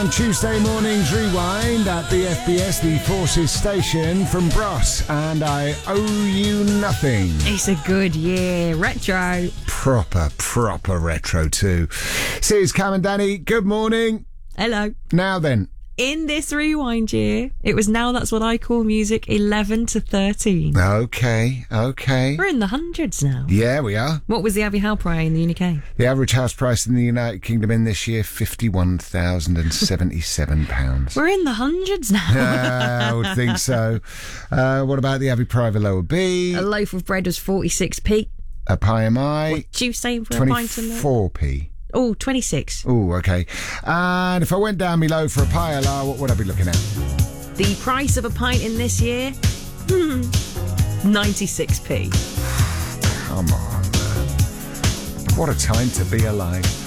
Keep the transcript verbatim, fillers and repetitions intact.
on Tuesday morning's Rewind at the F B S, the Forces station from Bros, and I owe you nothing. It's a good year. Retro. Proper, proper retro too. Here's Cam and Danny. Good morning. Hello. Now then. In this Rewind year, it was Now That's What I Call Music eleven to thirteen. Okay, okay. We're in the hundreds now. Yeah, we are. What was the average house price in the U K? The average house price in the United Kingdom in this year, fifty-one thousand seventy-seven pounds. We're in the hundreds now. uh, I would think so. Uh, what about the average private lower B? A loaf of bread was forty-six p. A pie am I? What you saying for a pint of milk? twenty-four p. Oh, twenty-six. Oh, okay. And if I went down below for a pie a la, what would I be looking at? The price of a pint in this year? Hmm. ninety-six p. Come on, man. What a time to be alive.